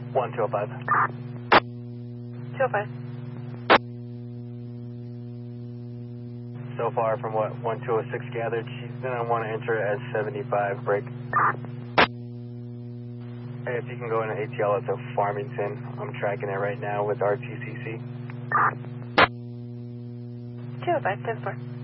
1205. 205. So far from what 1206 gathered, she's going to want to enter as 75 break. Hey, if you can go in an ATL, it's a Farmington. I'm tracking it right now with RTCC. 205, 10-4.